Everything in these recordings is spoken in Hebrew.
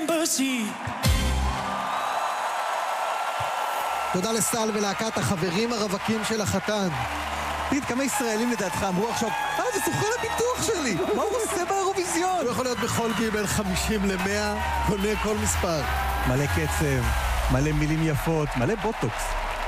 embassy. תודה לסל ולהקת החברים הרווקים של החתן. פיט, כמה ישראלים לדעתך אמרו עכשיו, זה סוכן הביטוח שלי, מה הוא עושה באירוויזיון? הוא יכול להיות בכל גיל בין 50 ל-100, קונה כל מספר. מלא קצב, מלא מילים יפות, מלא בוטוקס.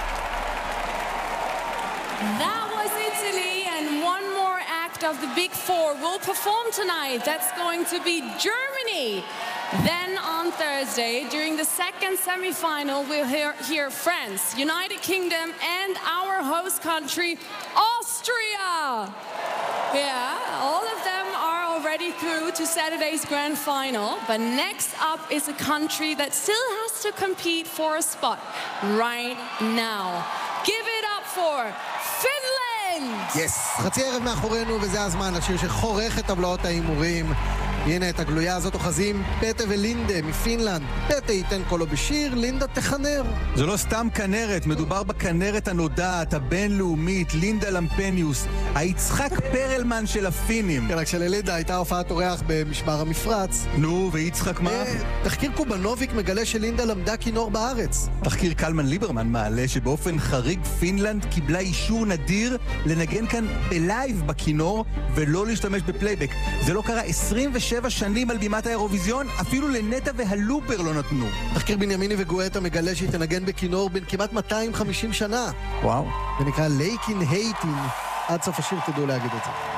That was Italy, and one more act of the Big Four will perform tonight. That's going to be Germany. Then on Thursday, during the second semi-final, we'll hear France, United Kingdom, and our host country, Austria. Yeah, all of them are already through to Saturday's grand final. But next up is a country that still has to compete for a spot right now. Give it up for Finland! Yes, חצי ערב מאחורינו, וזה הזמן לשיר שחורך את טבלאות ההימורים. הנה את הגלויה הזאת אוחזים פטה ולינדה מפינלנד. פטה ייתן קולו בשיר, לינדה תחנר. זה לא סתם כנרת, מדובר בכנרת הנודעת, הבינלאומית, לינדה למפניוס, היצחק פרלמן של הפינים. כן, רק שללינדה הייתה הופעת אורח במשמר המפרץ. נו, ויצחק מה? תחקיר קובנוביק מגלה שלינדה למדה כינור בארץ. תחקיר קלמן ליברמן מעלה שבאופן חריג פינלנד קיבלה אישור נדיר לנגן כאן בלייב בכינור ולא להשתמש בפלייבק. זה לא קרה 27 שנים על בימת האירוויזיון, אפילו לנטה והלופר לא נתנו. תחקיר בנימיני וגואטה מגלה שהיא תנגן בכינור בין כמעט 250 שנה. וואו. זה נקרא לייקין הייטין. עד סוף השיר תדעו להגיד את זה.